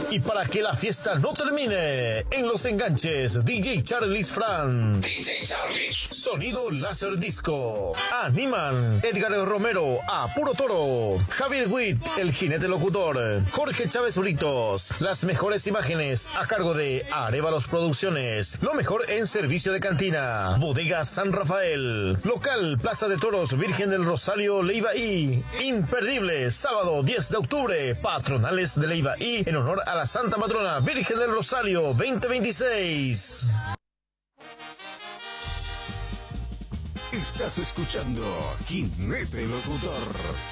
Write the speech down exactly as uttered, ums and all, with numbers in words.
Y para que la fiesta no termine, en los enganches, D J Charles Fran. D J Charlie. Sonido Láser Disco. Animan Edgar Romero a Puro Toro. Javier Witt, el jinete locutor. Jorge Chávez Uritos. Las mejores imágenes a cargo de Arevalos Producciones. Lo mejor en servicio de cantina. Bodega San Rafael. Local Plaza de Toros Virgen del Rosario Leivaí. Imperdible, sábado diez de octubre. Patronales de Leivaí en honor a la Santa Patrona Virgen del Rosario veinte veintiséis. Estás escuchando Jinete Locutor.